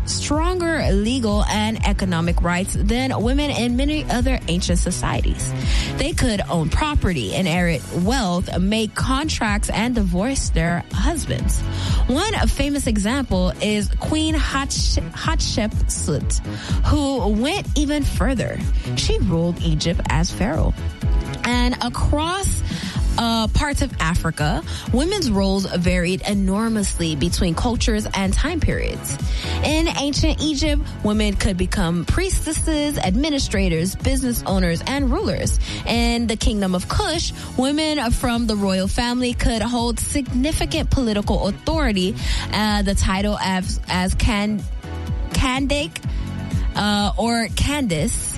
stronger legal and economic rights than women in many other ancient societies. They could own property, inherit wealth, make contracts, and divorce their husbands. One famous example is Queen Hatshepsut, who went even further. She ruled Egypt as pharaoh. And across parts of Africa, women's roles varied enormously between cultures and time periods. In ancient Egypt, women could become priestesses, administrators, business owners, and rulers. In the Kingdom of Kush, women from the royal family could hold significant political authority. The title as Candake or Candace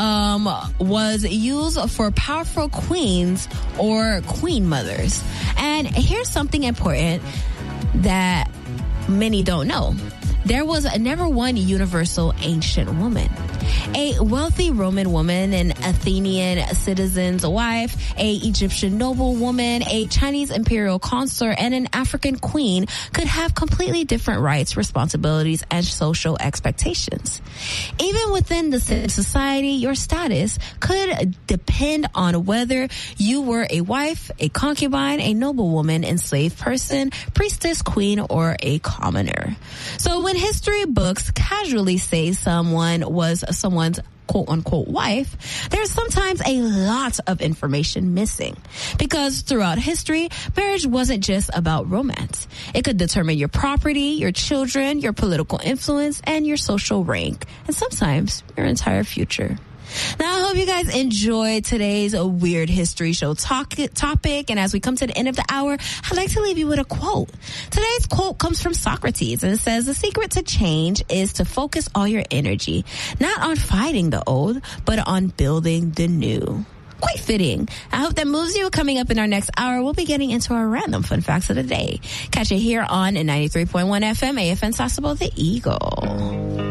was used for powerful queens or queen mothers. And here's something important that many don't know. There was never one universal ancient woman. A wealthy Roman woman, an Athenian citizen's wife, a Egyptian noblewoman, a Chinese imperial consort, and an African queen could have completely different rights, responsibilities, and social expectations. Even within the same society, your status could depend on whether you were a wife, a concubine, a noblewoman, enslaved person, priestess, queen, or a commoner. So when history books casually say someone was someone's quote-unquote wife, there's sometimes a lot of information missing. Because throughout history, marriage wasn't just about romance. It could determine your property, your children, your political influence, and your social rank, and sometimes your entire future. Now, I hope you guys enjoyed today's Weird History Show topic. And as we come to the end of the hour, I'd like to leave you with a quote. Today's quote comes from Socrates, and it says, "The secret to change is to focus all your energy, not on fighting the old, but on building the new." Quite fitting. I hope that moves you. Coming up in our next hour, we'll be getting into our random fun facts of the day. Catch it here on 93.1 FM, AFN Sasebo, The Eagle.